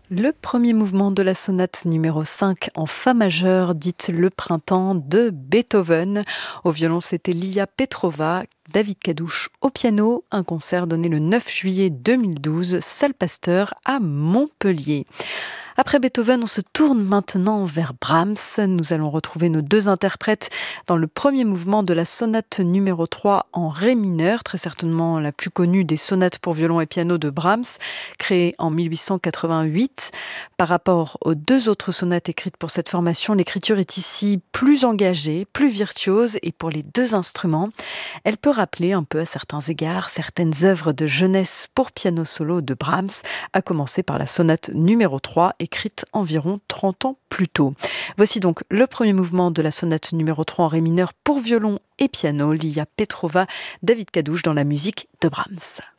Le premier mouvement de la sonate numéro 5 en fa majeur, dite Le Printemps de Beethoven. Au violon, c'était Lia Petrova, David Kadouche au piano. Un concert donné le 9 juillet 2012, salle Pasteur à Montpellier. Après Beethoven, on se tourne maintenant vers Brahms. Nous allons retrouver nos deux interprètes dans le premier mouvement de la sonate numéro 3 en ré mineur, très certainement la plus connue des sonates pour violon et piano de Brahms, créée en 1888. Par rapport aux deux autres sonates écrites pour cette formation, l'écriture est ici plus engagée, plus virtuose, et pour les deux instruments, elle peut rappeler un peu à certains égards certaines œuvres de jeunesse pour piano solo de Brahms, à commencer par la sonate numéro 3, écrite environ 30 ans plus tôt. Voici donc le premier mouvement de la sonate numéro 3 en ré mineur pour violon et piano, Lia Petrova, David Kadouche dans la musique de Brahms.